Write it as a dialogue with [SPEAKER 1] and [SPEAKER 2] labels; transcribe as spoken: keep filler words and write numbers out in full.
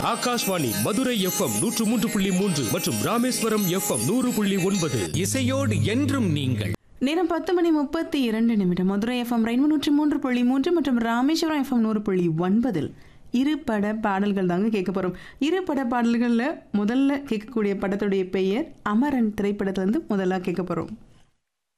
[SPEAKER 1] Akashvani Madurai FM நூற்று மூன்று புள்ளி மூன்று மற்றும் ராமேஸ்வரம் எஃப்எம் நூறு புள்ளி ஒன்பது.
[SPEAKER 2] இசையோடு என்றும் நீங்கள்.
[SPEAKER 3] நேரம் பத்து மணி முப்பத்தி இரண்டு நிமிடம். மதுரை எஃப்எம் ரெயின்போ நூற்றி மூன்று புள்ளி மூன்று மற்றும் ராமேஸ்வரம் எஃப்எம் நூறு புள்ளி ஒன்பதில் இரு பட பாடல்கள் தாங்க கேட்க போகிறோம். இரு பட பாடல்களில் முதல்ல கேட்கக்கூடிய படத்துடைய பெயர் அமரன் திரைப்படத்திலேருந்து முதல்ல கேட்க போகிறோம்.